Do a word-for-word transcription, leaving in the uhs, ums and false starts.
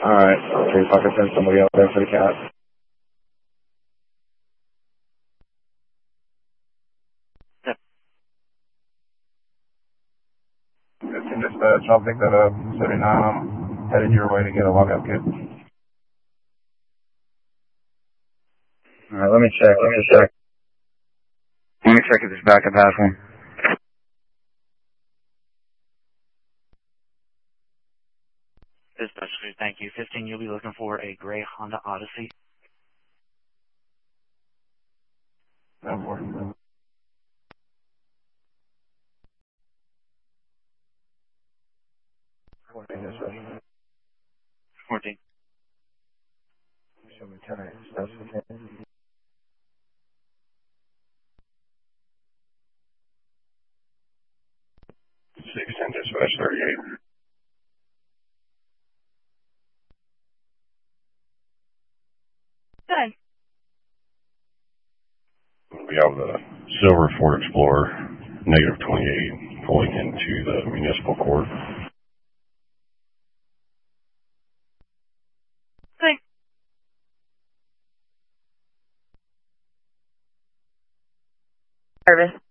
Alright, three fucking send somebody out there for the cat. Yep. fifteen dispatch, I'll pick that up. seventy-nine, I'm heading your way to get a lockout kit. Alright, let me check, let me check. Let me check if this backup has one. Dispatch, thank you. fifteen, you'll be looking for a gray Honda Odyssey. That works. fourteen dispatch. fourteen. Show me ten eight, that's okay. sixteen dispatch, thirty-eight. Good. We have the silver Ford Explorer, negative twenty-eight, pulling into the municipal court. Thanks. Service.